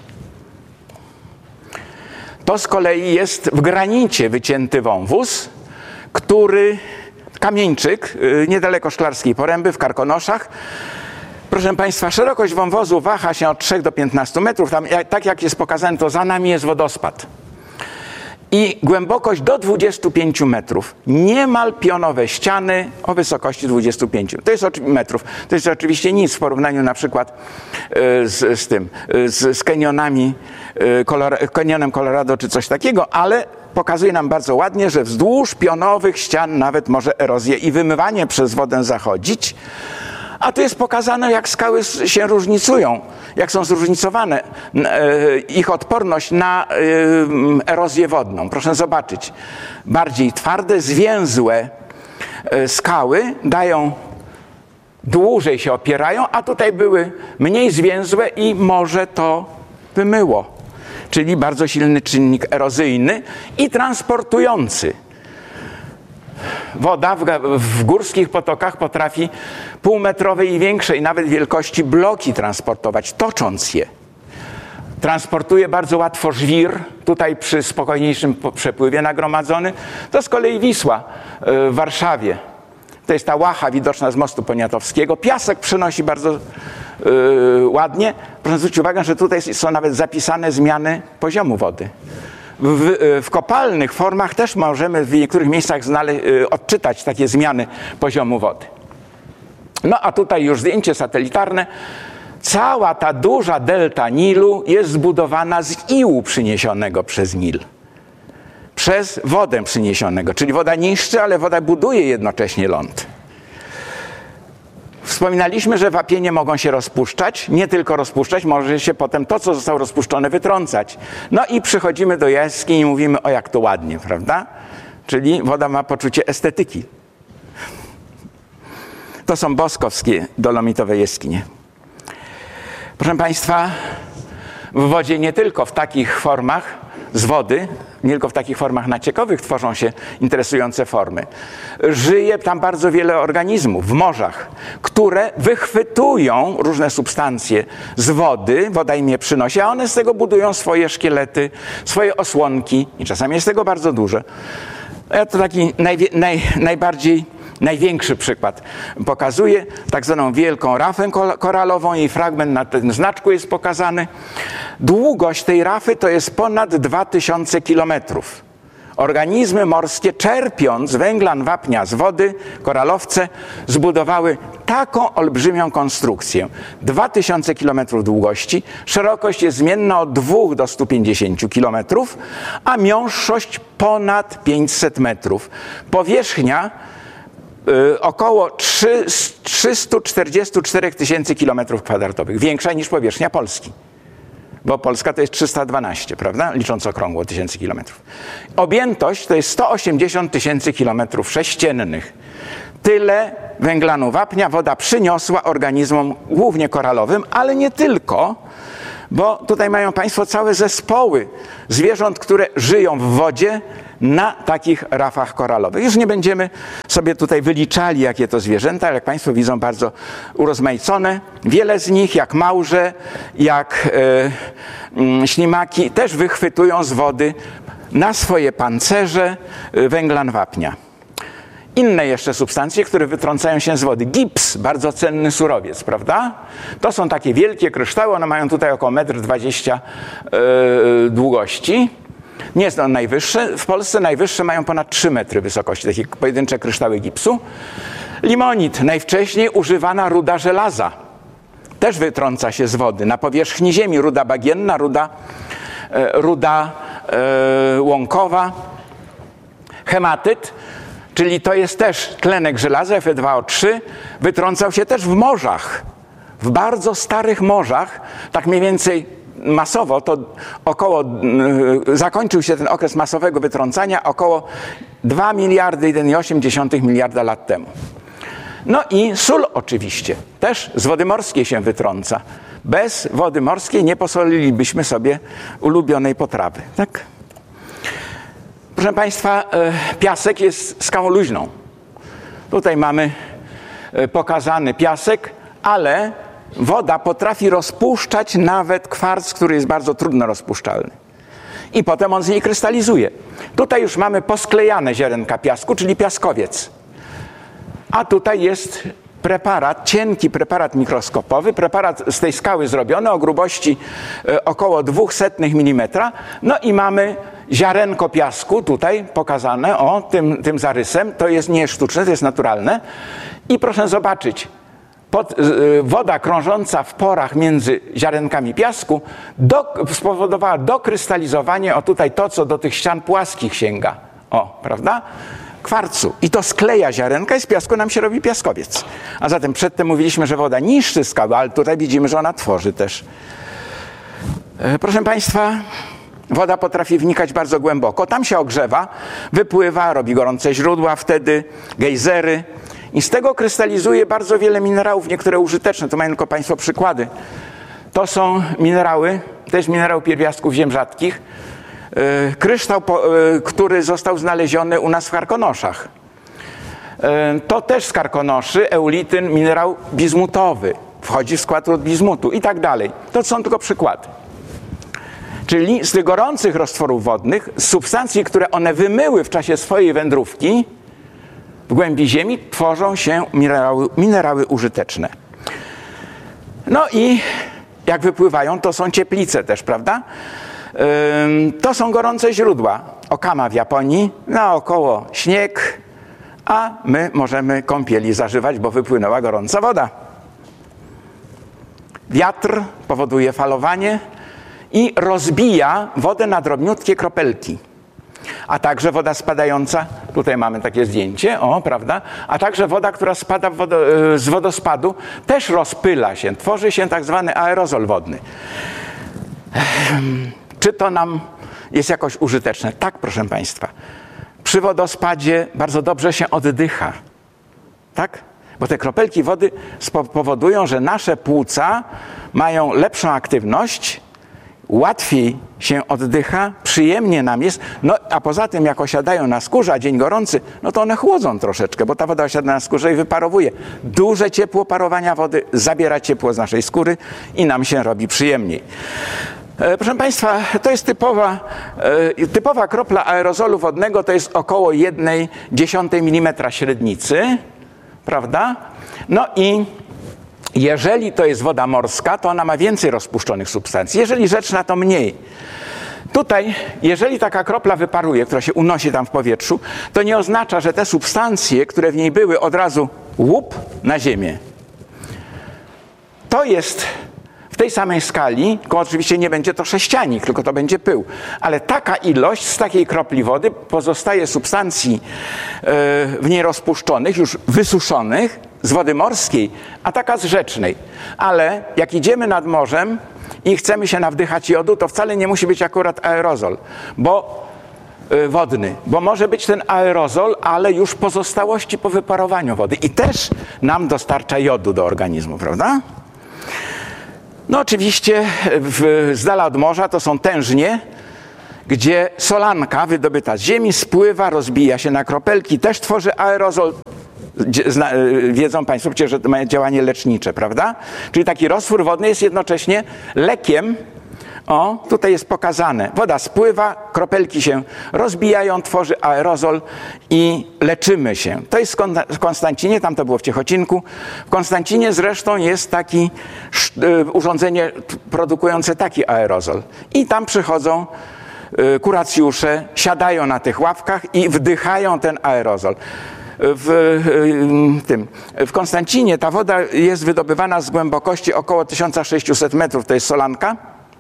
To z kolei jest w granicie wycięty wąwóz, który... Kamieńczyk, niedaleko Szklarskiej Poręby, w Karkonoszach. Proszę Państwa, szerokość wąwozu waha się od trzech do piętnastu metrów. Tam, tak jak jest pokazane, to za nami jest wodospad. I głębokość do dwudziestu pięciu metrów. Niemal pionowe ściany o wysokości dwudziestu pięciu to jest metrów. To jest oczywiście nic w porównaniu na przykład z, z tym, z, z kanionami, kanionem Colorado czy coś takiego, ale pokazuje nam bardzo ładnie, że wzdłuż pionowych ścian nawet może erozja i wymywanie przez wodę zachodzić. A tu jest pokazane, jak skały się różnicują, jak są zróżnicowane, ich odporność na erozję wodną. Proszę zobaczyć, bardziej twarde, zwięzłe skały dają, dłużej się opierają, a tutaj były mniej zwięzłe i może to wymyło. Czyli bardzo silny czynnik erozyjny i transportujący. Woda w, w górskich potokach potrafi półmetrowej i większej, nawet wielkości bloki transportować, tocząc je. Transportuje bardzo łatwo żwir, tutaj przy spokojniejszym przepływie nagromadzony. To z kolei Wisła w Warszawie. To jest ta łacha widoczna z mostu poniatowskiego. Piasek przynosi bardzo yy, ładnie. Proszę zwrócić uwagę, że tutaj są nawet zapisane zmiany poziomu wody. W, w kopalnych formach też możemy w niektórych miejscach znale, yy, odczytać takie zmiany poziomu wody. No a tutaj już zdjęcie satelitarne. Cała ta duża delta Nilu jest zbudowana z iłu przyniesionego przez Nil. Przez wodę przyniesionego, czyli woda niszczy, ale woda buduje jednocześnie ląd. Wspominaliśmy, że wapienie mogą się rozpuszczać, nie tylko rozpuszczać, może się potem to, co zostało rozpuszczone, wytrącać. No i przychodzimy do jaskiń i mówimy, o jak to ładnie, prawda? Czyli woda ma poczucie estetyki. To są boskowskie dolomitowe jaskinie. Proszę Państwa, w wodzie nie tylko w takich formach z wody, nie tylko w takich formach naciekowych tworzą się interesujące formy. Żyje tam bardzo wiele organizmów w morzach, które wychwytują różne substancje z wody, woda im je przynosi, a one z tego budują swoje szkielety, swoje osłonki i czasami jest tego bardzo dużo. Ja to taki najwie, naj, najbardziej największy przykład pokazuje, tak zwaną wielką rafę koralową, jej fragment na tym znaczku jest pokazany. Długość tej rafy to jest ponad dwa tysiące kilometrów. Organizmy morskie, czerpiąc węglan wapnia z wody, koralowce, zbudowały taką olbrzymią konstrukcję. dwa tysiące kilometrów długości, szerokość jest zmienna od dwóch do stu pięćdziesięciu kilometrów, a miąższość ponad pięćset metrów. Powierzchnia y, około trzysta czterdzieści cztery tysiące kilometrów kwadratowych, większa niż powierzchnia Polski. bo Polska to jest trzysta dwanaście, prawda? Licząc okrągło tysięcy kilometrów. Objętość to jest sto osiemdziesiąt tysięcy kilometrów sześciennych. Tyle węglanu wapnia woda przyniosła organizmom głównie koralowym, ale nie tylko, bo tutaj mają Państwo całe zespoły zwierząt, które żyją w wodzie na takich rafach koralowych. Już nie będziemy sobie tutaj wyliczali, jakie to zwierzęta, ale jak Państwo widzą, bardzo urozmaicone. Wiele z nich, jak małże, jak e, ślimaki, też wychwytują z wody na swoje pancerze węglan wapnia. Inne jeszcze substancje, które wytrącają się z wody. Gips, bardzo cenny surowiec, prawda? To są takie wielkie kryształy, one mają tutaj około metr dwadzieścia yy, długości. Nie jest on najwyższy. W Polsce najwyższe mają ponad trzy metry wysokości, takie pojedyncze kryształy gipsu. Limonit, najwcześniej używana ruda żelaza. Też wytrąca się z wody. Na powierzchni ziemi ruda bagienna, ruda, yy, ruda yy, łąkowa. Hematyt, czyli to jest też tlenek żelaza, F e dwa O trzy, wytrącał się też w morzach. W bardzo starych morzach, tak mniej więcej masowo, to około, yy, zakończył się ten okres masowego wytrącania około dwa miliardy, jeden przecinek osiem miliarda lat temu. No i sól oczywiście, też z wody morskiej się wytrąca. Bez wody morskiej nie posolilibyśmy sobie ulubionej potrawy, tak? Proszę Państwa, piasek jest skałą luźną. Tutaj mamy pokazany piasek, ale woda potrafi rozpuszczać nawet kwarc, który jest bardzo trudno rozpuszczalny. I potem on z niej krystalizuje. Tutaj już mamy posklejane ziarenka piasku, czyli piaskowiec. A tutaj jest preparat, cienki preparat mikroskopowy, preparat z tej skały zrobiony o grubości około dwa setne milimetra. No i mamy ziarenko piasku, tutaj pokazane, o, tym, tym zarysem. To jest nie sztuczne, to jest naturalne. I proszę zobaczyć, pod, y, woda krążąca w porach między ziarenkami piasku do, spowodowała dokrystalizowanie, o tutaj to, co do tych ścian płaskich sięga. O, prawda? Kwarcu. I to skleja ziarenka i z piasku nam się robi piaskowiec. A zatem przedtem mówiliśmy, że woda niszczy skałę, ale tutaj widzimy, że ona tworzy też. E, proszę Państwa, woda potrafi wnikać bardzo głęboko. Tam się ogrzewa, wypływa, robi gorące źródła wtedy, gejzery. I z tego krystalizuje bardzo wiele minerałów, niektóre użyteczne. To mają tylko Państwo przykłady. To są minerały, to jest minerał pierwiastków ziem rzadkich. Kryształ, który został znaleziony u nas w Karkonoszach. To też z Karkonoszy, eulityn, minerał bizmutowy. Wchodzi w skład rud bizmutu i tak dalej. To są tylko przykłady. Czyli z tych gorących roztworów wodnych, z substancji, które one wymyły w czasie swojej wędrówki w głębi ziemi, tworzą się minerały, minerały użyteczne. No i jak wypływają, to są cieplice też, prawda? To są gorące źródła. Okama w Japonii, naokoło śnieg, a my możemy kąpieli zażywać, bo wypłynęła gorąca woda. Wiatr powoduje falowanie i rozbija wodę na drobniutkie kropelki. A także woda spadająca, tutaj mamy takie zdjęcie, o, prawda? A także woda, która spada w wodo, z wodospadu, też rozpyla się, tworzy się tak zwany aerozol wodny. Czy to nam jest jakoś użyteczne? Tak, proszę Państwa. Przy wodospadzie bardzo dobrze się oddycha. Tak? Bo te kropelki wody powodują, że nasze płuca mają lepszą aktywność, łatwiej się oddycha, przyjemnie nam jest, no a poza tym jak osiadają na skórze, a dzień gorący, no to one chłodzą troszeczkę, bo ta woda osiada na skórze i wyparowuje. Duże ciepło parowania wody zabiera ciepło z naszej skóry i nam się robi przyjemniej. Proszę Państwa, to jest typowa, typowa kropla aerozolu wodnego, to jest około jednej dziesiątej milimetra średnicy, prawda? No i jeżeli to jest woda morska, to ona ma więcej rozpuszczonych substancji. Jeżeli rzeczna, to mniej. Tutaj, jeżeli taka kropla wyparuje, która się unosi tam w powietrzu, to nie oznacza, że te substancje, które w niej były, od razu łup na ziemię. To jest w tej samej skali, tylko oczywiście nie będzie to sześcianik, tylko to będzie pył. Ale taka ilość z takiej kropli wody pozostaje substancji w niej rozpuszczonych, już wysuszonych z wody morskiej, a taka z rzecznej. Ale jak idziemy nad morzem i chcemy się nawdychać jodu, to wcale nie musi być akurat aerozol, bo wodny, bo może być ten aerozol, ale już pozostałości po wyparowaniu wody i też nam dostarcza jodu do organizmu, prawda? No oczywiście w, z dala od morza to są tężnie, gdzie solanka wydobyta z ziemi spływa, rozbija się na kropelki, też tworzy aerozol. Zna, wiedzą Państwo przecież, że to ma działanie lecznicze, prawda? Czyli taki roztwór wodny jest jednocześnie lekiem. O, tutaj jest pokazane. Woda spływa, kropelki się rozbijają, tworzy aerozol i leczymy się. To jest w Konstancinie, tam to było w Ciechocinku. W Konstancinie zresztą jest taki urządzenie produkujące taki aerozol. I tam przychodzą kuracjusze, siadają na tych ławkach i wdychają ten aerozol. W, tym, w Konstancinie ta woda jest wydobywana z głębokości około tysiąc sześćset metrów, to jest solanka,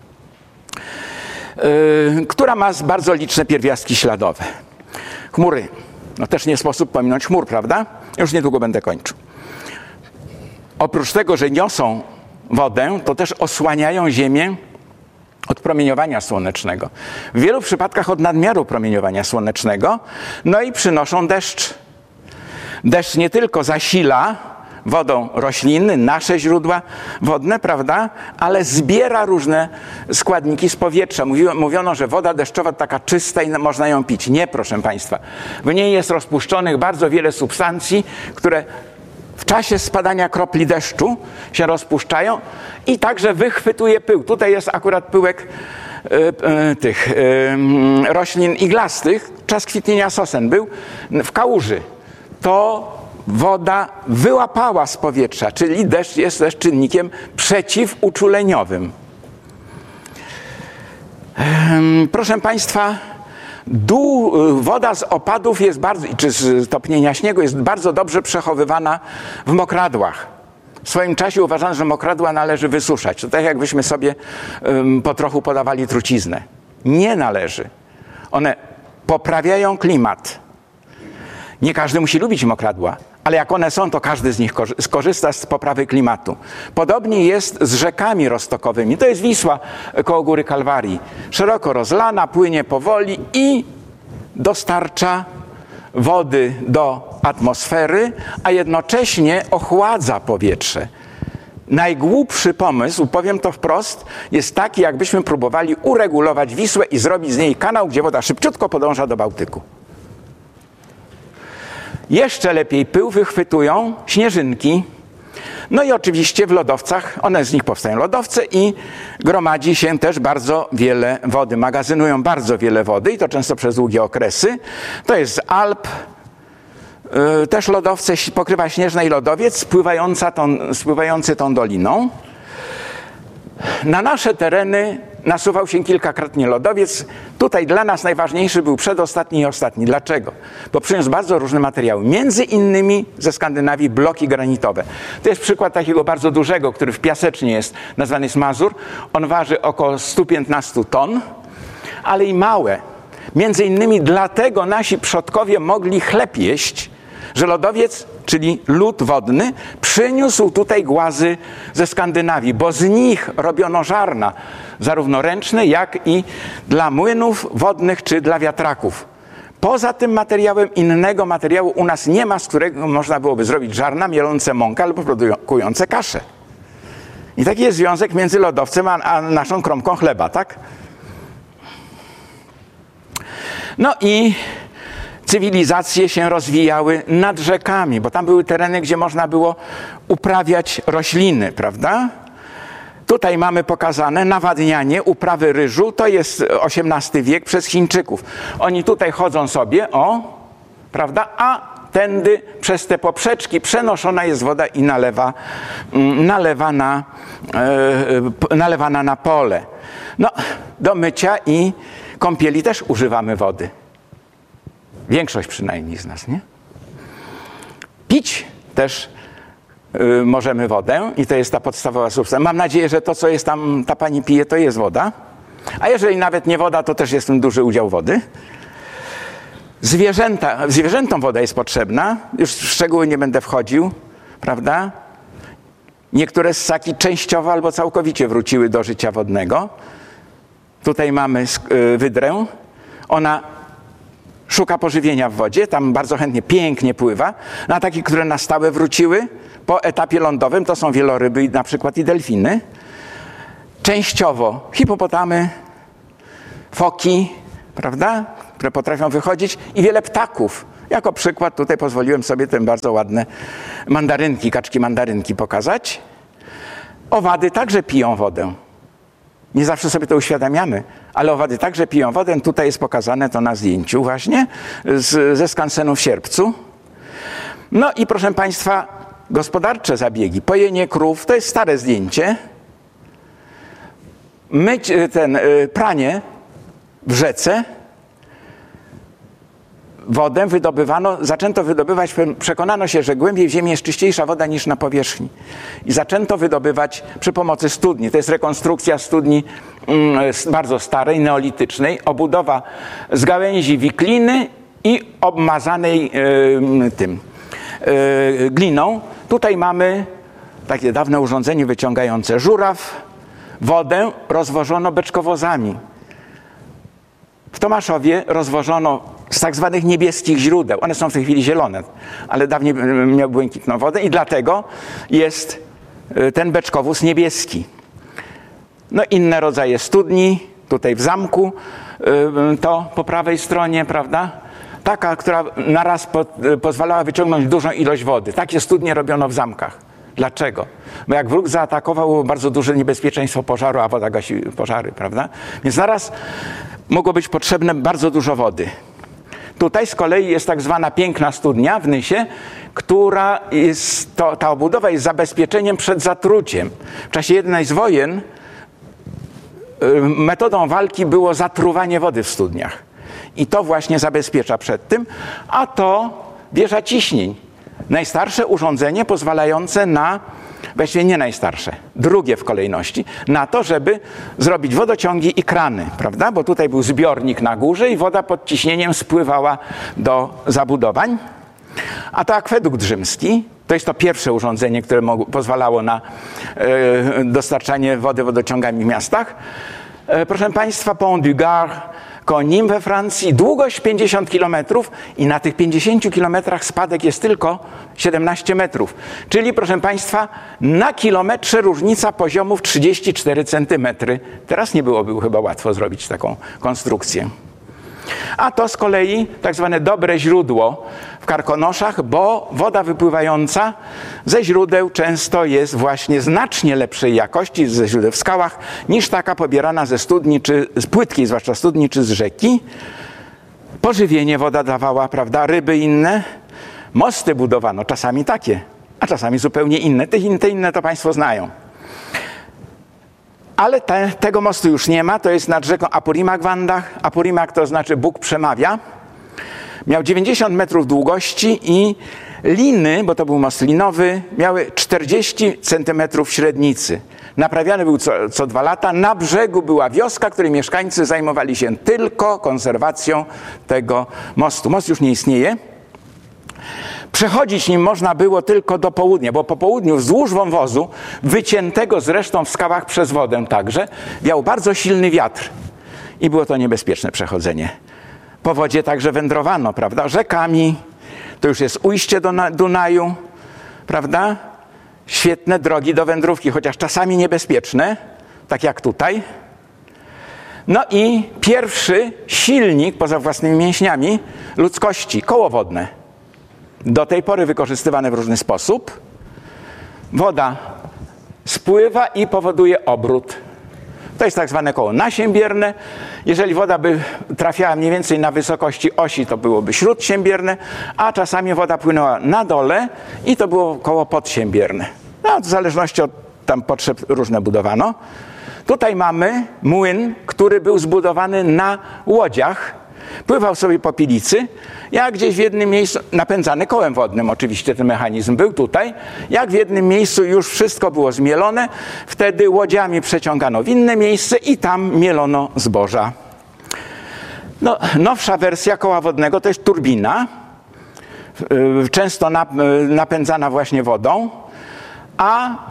yy, która ma bardzo liczne pierwiastki śladowe. Chmury. No też nie sposób pominąć chmur, prawda? Już niedługo będę kończył. Oprócz tego, że niosą wodę, to też osłaniają ziemię od promieniowania słonecznego. W wielu przypadkach od nadmiaru promieniowania słonecznego, no i przynoszą deszcz. Deszcz nie tylko zasila wodą rośliny, nasze źródła wodne, prawda, ale zbiera różne składniki z powietrza. Mówiono, że woda deszczowa taka czysta i można ją pić. Nie, proszę Państwa. W niej jest rozpuszczonych bardzo wiele substancji, które w czasie spadania kropli deszczu się rozpuszczają i także wychwytuje pył. Tutaj jest akurat pyłek y, y, tych y, roślin iglastych. Czas kwitnienia sosen był w kałuży. To woda wyłapała z powietrza, czyli deszcz jest też czynnikiem przeciwuczuleniowym. Proszę Państwa, dół, woda z opadów jest bardzo, czy z topnienia śniegu jest bardzo dobrze przechowywana w mokradłach. W swoim czasie uważano, że mokradła należy wysuszać. To tak jakbyśmy sobie um, po trochu podawali truciznę. Nie należy. One poprawiają klimat. Nie każdy musi lubić mokradła, ale jak one są, to każdy z nich skorzysta z poprawy klimatu. Podobnie jest z rzekami roztokowymi. To jest Wisła koło Góry Kalwarii. Szeroko rozlana, płynie powoli i dostarcza wody do atmosfery, a jednocześnie ochładza powietrze. Najgłupszy pomysł, powiem to wprost, jest taki, jakbyśmy próbowali uregulować Wisłę i zrobić z niej kanał, gdzie woda szybciutko podąża do Bałtyku. Jeszcze lepiej pył wychwytują śnieżynki. No i oczywiście w lodowcach, one z nich powstają lodowce i gromadzi się też bardzo wiele wody. Magazynują bardzo wiele wody i to często przez długie okresy. To jest z Alp, yy, też lodowce, pokrywa śnieżnej lodowiec spływająca tą, spływający tą doliną. Na nasze tereny nasuwał się kilkakrotnie lodowiec. Tutaj dla nas najważniejszy był przedostatni i ostatni. Dlaczego? Bo przyniósł bardzo różne materiały. Między innymi ze Skandynawii bloki granitowe. To jest przykład takiego bardzo dużego, który w Piasecznie jest, nazwany jest Mazur. On waży około sto piętnaście ton, ale i małe. Między innymi dlatego nasi przodkowie mogli chleb jeść, że lodowiec, czyli lód wodny, przyniósł tutaj głazy ze Skandynawii, bo z nich robiono żarna, zarówno ręczne, jak i dla młynów wodnych czy dla wiatraków. Poza tym materiałem innego materiału u nas nie ma, z którego można byłoby zrobić żarna mielące mąkę albo produkujące kaszę. I taki jest związek między lodowcem a, a naszą kromką chleba, tak? No i cywilizacje się rozwijały nad rzekami, bo tam były tereny, gdzie można było uprawiać rośliny, prawda? Tutaj mamy pokazane nawadnianie, uprawy ryżu, to jest osiemnasty wiek przez Chińczyków. Oni tutaj chodzą sobie, o, prawda, a tędy przez te poprzeczki przenoszona jest woda i nalewa, nalewana, e, nalewana na pole. No, do mycia i kąpieli też używamy wody. Większość przynajmniej z nas, nie? Pić też y, możemy wodę i to jest ta podstawowa substancja. Mam nadzieję, że to, co jest tam, ta pani pije, to jest woda. A jeżeli nawet nie woda, to też jest w tym duży udział wody. Zwierzęta, zwierzętom woda jest potrzebna. Już w szczegóły nie będę wchodził, prawda? Niektóre ssaki częściowo albo całkowicie wróciły do życia wodnego. Tutaj mamy wydrę. Ona szuka pożywienia w wodzie, tam bardzo chętnie, pięknie pływa. No a takie, które na stałe wróciły po etapie lądowym, to są wieloryby na przykład i delfiny. Częściowo hipopotamy, foki, prawda, które potrafią wychodzić i wiele ptaków. Jako przykład tutaj pozwoliłem sobie te bardzo ładne mandarynki, kaczki mandarynki pokazać. Owady także piją wodę. Nie zawsze sobie to uświadamiamy, ale owady także piją wodę. Tutaj jest pokazane to na zdjęciu właśnie z, ze skansenu w Sierpcu. No i proszę Państwa, gospodarcze zabiegi, pojenie krów, to jest stare zdjęcie. Myć, ten, pranie w rzece, wodę wydobywano, zaczęto wydobywać, przekonano się, że głębiej w ziemi jest czyściejsza woda niż na powierzchni. I zaczęto wydobywać przy pomocy studni. To jest rekonstrukcja studni mm, bardzo starej, neolitycznej, obudowa z gałęzi wikliny i obmazanej yy, tym yy, gliną. Tutaj mamy takie dawne urządzenie wyciągające żuraw. Wodę rozwożono beczkowozami. W Tomaszowie rozwożono z tak zwanych niebieskich źródeł. One są w tej chwili zielone, ale dawniej miały błękitną wodę i dlatego jest ten beczkowóz niebieski. No inne rodzaje studni, tutaj w zamku, to po prawej stronie, prawda? Taka, która naraz po, pozwalała wyciągnąć dużą ilość wody. Takie studnie robiono w zamkach. Dlaczego? Bo jak wróg zaatakował, było bardzo duże niebezpieczeństwo pożaru, a woda gasi pożary, prawda? Więc naraz mogło być potrzebne bardzo dużo wody. Tutaj z kolei jest tak zwana piękna studnia w Nysie, która jest, to, ta obudowa jest zabezpieczeniem przed zatruciem. W czasie jednej z wojen metodą walki było zatruwanie wody w studniach. I to właśnie zabezpiecza przed tym, a to wieża ciśnień. Najstarsze urządzenie pozwalające na, właściwie nie najstarsze, drugie w kolejności, na to, żeby zrobić wodociągi i krany, prawda? Bo tutaj był zbiornik na górze i woda pod ciśnieniem spływała do zabudowań. A to akwedukt rzymski, to jest to pierwsze urządzenie, które mogło, pozwalało na e, dostarczanie wody wodociągami w miastach. E, proszę Państwa, Pont du Gard koło Nîmes we Francji, długość pięćdziesiąt kilometrów i na tych pięćdziesięciu kilometrach spadek jest tylko siedemnaście metrów. Czyli, proszę Państwa, na kilometrze różnica poziomów trzydzieści cztery centymetry. Teraz nie byłoby chyba łatwo zrobić taką konstrukcję. A to z kolei tak zwane dobre źródło w Karkonoszach, bo woda wypływająca ze źródeł często jest właśnie znacznie lepszej jakości, ze źródeł w skałach, niż taka pobierana ze studni, czy z płytkiej zwłaszcza studni, czy z rzeki. Pożywienie woda dawała, prawda, ryby inne. Mosty budowano, czasami takie, a czasami zupełnie inne. Te, te inne to Państwo znają. Ale te, tego mostu już nie ma, to jest nad rzeką Apurimac w Andach. Apurimac to znaczy Bóg przemawia. Miał dziewięćdziesiąt metrów długości i liny, bo to był most linowy, miały czterdzieści centymetrów średnicy. Naprawiany był co, co dwa lata. Na brzegu była wioska, której mieszkańcy zajmowali się tylko konserwacją tego mostu. Most już nie istnieje. Przechodzić nim można było tylko do południa, bo po południu wzdłuż wąwozu, wyciętego zresztą w skałach przez wodę także, wiał bardzo silny wiatr i było to niebezpieczne przechodzenie. Po wodzie także wędrowano, prawda, rzekami, to już jest ujście do Dunaju, prawda, świetne drogi do wędrówki, chociaż czasami niebezpieczne, tak jak tutaj. No i pierwszy silnik, poza własnymi mięśniami, ludzkości, koło wodne. Do tej pory wykorzystywane w różny sposób. Woda spływa i powoduje obrót. To jest tak zwane koło nasiębierne. Jeżeli woda by trafiała mniej więcej na wysokości osi, to byłoby śródsiębierne, a czasami woda płynęła na dole i to było koło podsiębierne. No, w zależności od tam potrzeb różne budowano. Tutaj mamy młyn, który był zbudowany na łodziach. Pływał sobie po Pilicy, jak gdzieś w jednym miejscu, napędzany kołem wodnym oczywiście ten mechanizm był tutaj, jak w jednym miejscu już wszystko było zmielone, wtedy łodziami przeciągano w inne miejsce i tam mielono zboża. No, nowsza wersja koła wodnego to jest turbina, często napędzana właśnie wodą, a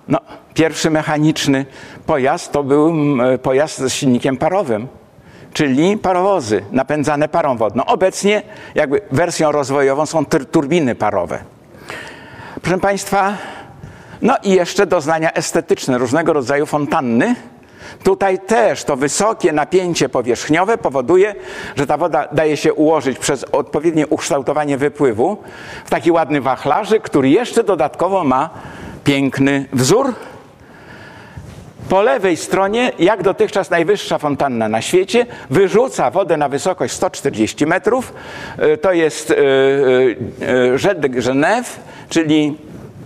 No, pierwszy mechaniczny pojazd to był pojazd z silnikiem parowym, czyli parowozy napędzane parą wodną. Obecnie jakby wersją rozwojową są turbiny parowe. Proszę Państwa, no i jeszcze doznania estetyczne, różnego rodzaju fontanny. Tutaj też to wysokie napięcie powierzchniowe powoduje, że ta woda daje się ułożyć przez odpowiednie ukształtowanie wypływu w taki ładny wachlarzyk, który jeszcze dodatkowo ma piękny wzór. Po lewej stronie, jak dotychczas najwyższa fontanna na świecie, wyrzuca wodę na wysokość sto czterdzieści metrów. To jest jet de Genève, czyli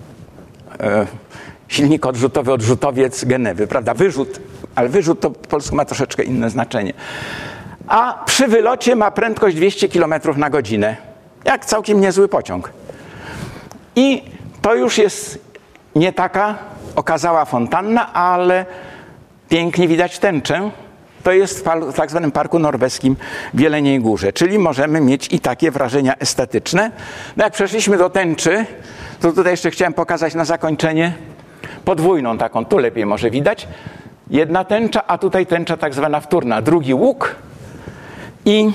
silnik odrzutowy, odrzutowiec Genewy, prawda? Wyrzut, ale wyrzut to po polsku ma troszeczkę inne znaczenie. A przy wylocie ma prędkość dwieście kilometrów na godzinę. Jak całkiem niezły pociąg. I to już jest nie taka okazała fontanna, ale pięknie widać tęczę. To jest w tak zwanym Parku Norweskim w Jeleniej Górze, czyli możemy mieć i takie wrażenia estetyczne. No jak przeszliśmy do tęczy, to tutaj jeszcze chciałem pokazać na zakończenie podwójną taką, tu lepiej może widać. Jedna tęcza, a tutaj tęcza tak zwana wtórna, drugi łuk. I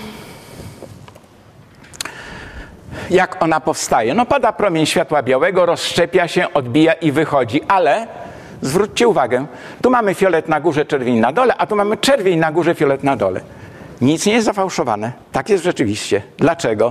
jak ona powstaje? No pada promień światła białego, rozszczepia się, odbija i wychodzi, ale zwróćcie uwagę, tu mamy fiolet na górze, czerwień na dole, a tu mamy czerwień na górze, fiolet na dole. Nic nie jest zafałszowane. Tak jest rzeczywiście. Dlaczego?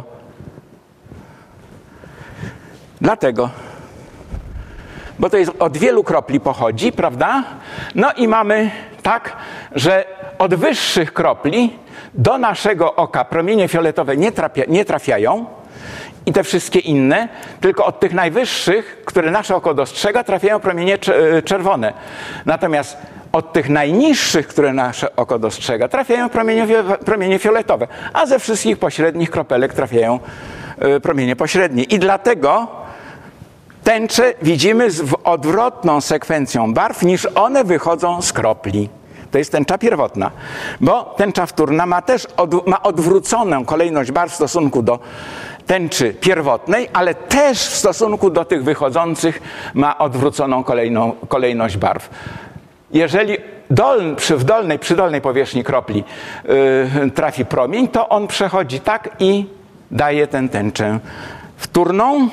Dlatego, bo to jest od wielu kropli pochodzi, prawda? No i mamy tak, że od wyższych kropli do naszego oka promienie fioletowe nie, trafia, nie trafiają i te wszystkie inne, tylko od tych najwyższych, które nasze oko dostrzega, trafiają promienie czerwone. Natomiast od tych najniższych, które nasze oko dostrzega, trafiają promienie, promienie fioletowe, a ze wszystkich pośrednich kropelek trafiają promienie pośrednie. I dlatego tęcze widzimy z odwrotną sekwencją barw, niż one wychodzą z kropli. To jest tęcza pierwotna, bo tęcza wtórna ma też od, ma odwróconą kolejność barw w stosunku do tęczy pierwotnej, ale też w stosunku do tych wychodzących ma odwróconą kolejną, kolejność barw. Jeżeli dol, przy, w dolnej, przy dolnej powierzchni kropli yy, trafi promień, to on przechodzi tak i daje tę tęczę wtórną.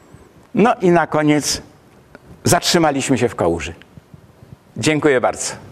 No i na koniec zatrzymaliśmy się w kałuży. Dziękuję bardzo.